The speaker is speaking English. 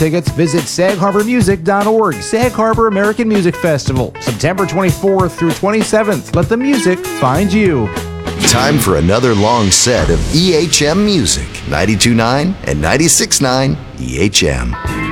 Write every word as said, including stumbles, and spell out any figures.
Tickets, visit sag harbor music dot org. Sag Harbor American Music Festival, September twenty-fourth through twenty-seventh. Let the music find you. Time for another long set of E H M music. ninety-two point nine and ninety-six point nine E H M.